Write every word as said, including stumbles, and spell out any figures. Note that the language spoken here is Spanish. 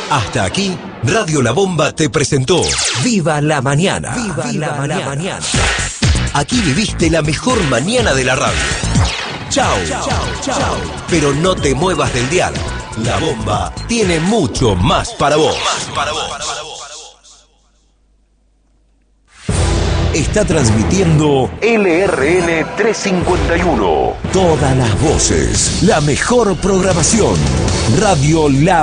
Hasta aquí, Radio La Bomba te presentó Viva la Mañana. Viva, Viva la, la mañana. Aquí viviste la mejor mañana de la radio. Chao, chao, chao. Pero no te muevas del dial. La Bomba tiene mucho más para vos. Más para vos. Está transmitiendo L R N trescientos cincuenta y uno. Todas las voces, la mejor programación. Radio La